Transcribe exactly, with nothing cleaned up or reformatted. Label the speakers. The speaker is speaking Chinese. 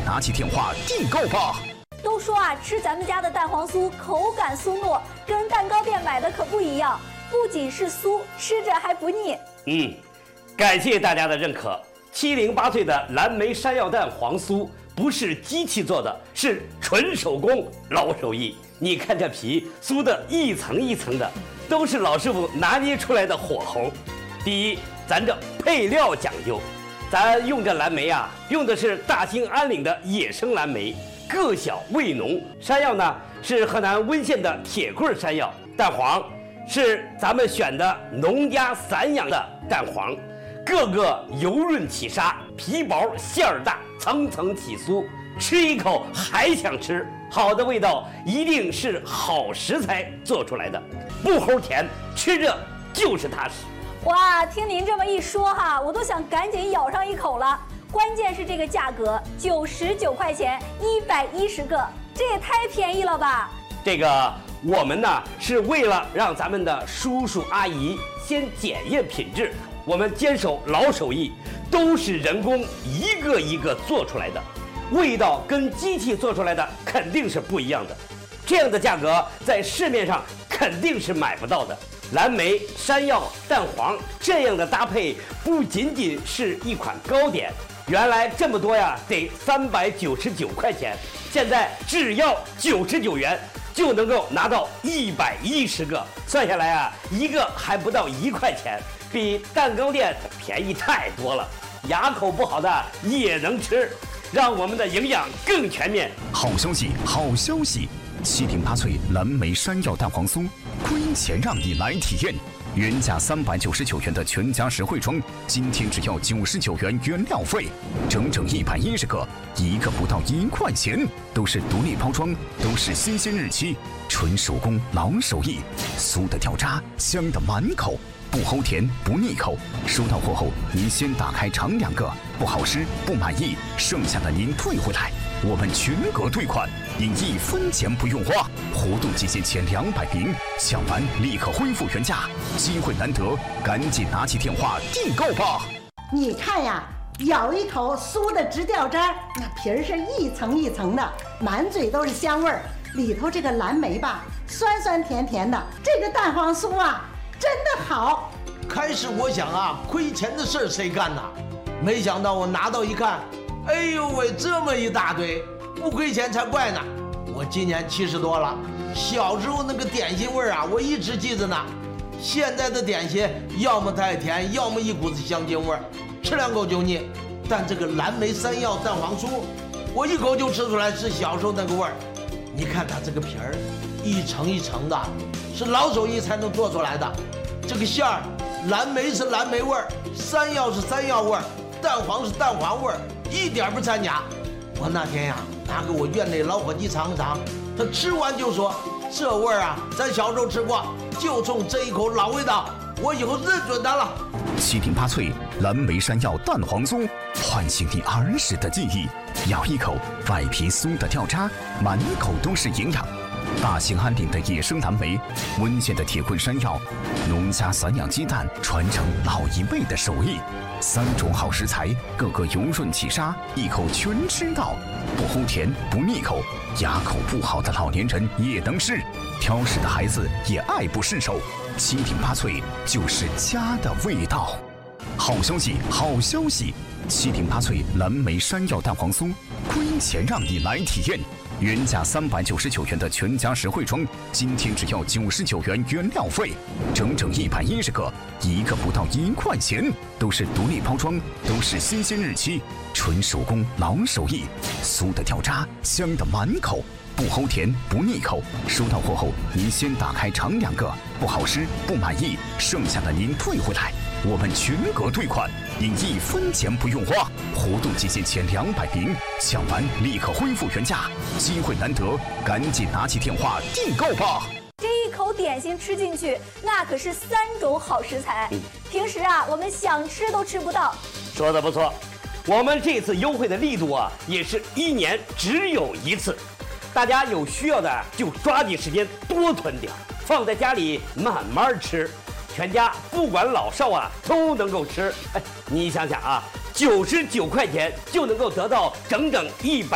Speaker 1: 拿起电话订购吧。
Speaker 2: 都说啊，吃咱们家的蛋黄酥口感酥糯，跟蛋糕店买的可不一样，不仅是酥，吃着还不腻。
Speaker 3: 嗯，感谢大家的认可。七零八碎的蓝莓山药蛋黄酥不是机器做的，是纯手工老手艺。你看这皮酥的一层一层的，都是老师傅拿捏出来的火候。第一，咱这配料讲究，咱用这蓝莓啊，用的是大兴安岭的野生蓝莓，个小味浓。山药呢是河南温县的铁棍山药，蛋黄是咱们选的农家散养的蛋黄，个个油润起沙，皮薄馅儿大，层层起酥，吃一口还想吃。好的味道一定是好食材做出来的，不齁甜，吃着就是踏实。
Speaker 2: 哇，听您这么一说哈，我都想赶紧咬上一口了。关键是这个价格，九十九块钱，一百一十个，这也太便宜了吧！
Speaker 3: 这个我们呢是为了让咱们的叔叔阿姨先检验品质，我们坚守老手艺，都是人工一个一个做出来的，味道跟机器做出来的肯定是不一样的。这样的价格在市面上肯定是买不到的。蓝莓、山药、蛋黄这样的搭配不仅仅是一款糕点，原来这么多呀，得三百九十九块钱，现在只要九十九元就能够拿到一百一十个，算下来啊，一个还不到一块钱，比蛋糕店便宜太多了。牙口不好的也能吃，让我们的营养更全面。
Speaker 1: 好消息，好消息！七零八脆蓝莓山药蛋黄酥，亏钱让你来体验。原价三百九十九元的全家实惠装，今天只要九十九元原料费，整整一百一十个，一个不到一块钱，都是独立包装，都是新鲜日期，纯手工老手艺，酥的掉渣，香的满口，不齁甜不腻口。收到货后，您先打开尝两个，不好吃不满意，剩下的您退回来，我们全额退款，您一分钱不用花。活动期间前两百名，抢完立刻恢复原价，机会难得，赶紧拿起电话订购吧。
Speaker 4: 你看呀，咬一口酥的直掉渣，那皮儿是一层一层的，满嘴都是香味儿。里头这个蓝莓吧，酸酸甜甜的，这个蛋黄酥啊，真的好。
Speaker 5: 开始我想啊，亏钱的事儿谁干呐？没想到我拿到一看，哎呦喂，这么一大堆，不亏钱才怪呢。我今年七十多了，小时候那个点心味儿啊，我一直记着呢。现在的点心要么太甜，要么一股子香精味儿，吃两口就腻。但这个蓝莓山药蛋黄酥，我一口就吃出来是小时候那个味儿。你看它这个皮儿，一层一层的，是老手艺才能做出来的。这个馅儿，蓝莓是蓝莓味儿，山药是山药味儿，蛋黄是蛋黄味儿，一点不掺假。我那天呀，拿给我院内老伙计尝尝，他吃完就说：“这味儿啊，咱小时候吃过，就冲这一口老味道，我以后认准它了。”
Speaker 1: 七零八脆蓝莓山药蛋黄酥，唤醒你儿时的记忆。咬一口，外皮酥的掉渣，满口都是营养。大兴安岭的野生蓝莓，温县的铁棍山药，农家散养鸡蛋，传承老一辈的手艺。三种好食材，个个油润起沙，一口全吃到，不齁甜不腻口，牙口不好的老年人也能吃，挑食的孩子也爱不释手。七零八脆就是家的味道。好消息，好消息！七零八脆蓝莓山药蛋黄酥，亏钱让你来体验。原价三百九十九元的全家实惠装，今天只要九十九元原料费，整整一百一十个，一个不到一块钱，都是独立包装，都是新鲜日期，纯手工老手艺，酥的掉渣，香的满口，不齁甜不腻口。收到货后，您先打开尝两个，不好吃不满意，剩下的您退回来，我们全额退款，您一分钱不用花。活动期间前两百名，抢完立刻恢复原价，机会难得，赶紧拿起电话订购吧。
Speaker 2: 这一口点心吃进去，那可是三种好食材，平时啊我们想吃都吃不到。
Speaker 3: 说的不错，我们这次优惠的力度啊，也是一年只有一次，大家有需要的就抓紧时间多囤点，放在家里慢慢吃。全家不管老少啊都能够吃。哎，你想想啊，九十九块钱就能够得到整整一百。